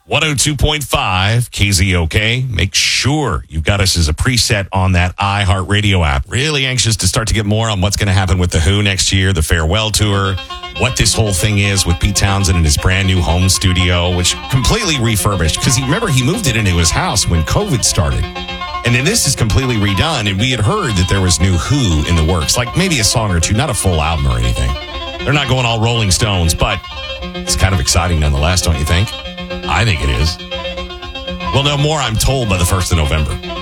102.5 KZOK. Make sure you've got us as a preset on that iHeartRadio app. Really anxious to start to get more on what's going to happen with The Who next year, the farewell tour, what this whole thing is with Pete Townsend and his brand new home studio, which completely refurbished. Because remember, he moved it into his house when COVID started. And then this is completely redone. And we had heard that there was new Who in the works, like maybe a song or two, not a full album or anything. They're not going all Rolling Stones, but it's kind of exciting nonetheless, don't you think? I think it is. We'll know more, I'm told, by the 1st of November.